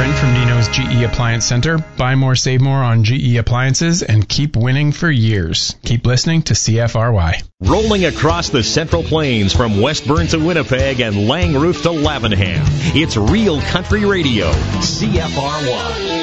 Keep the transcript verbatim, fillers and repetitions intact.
Brent from Nino's G E Appliance Center. Buy more, save more on G E appliances and keep winning for years. Keep listening to C F R Y. Rolling across the Central Plains from Westburn to Winnipeg and Langroof to Lavenham. It's Real Country Radio, C F R Y.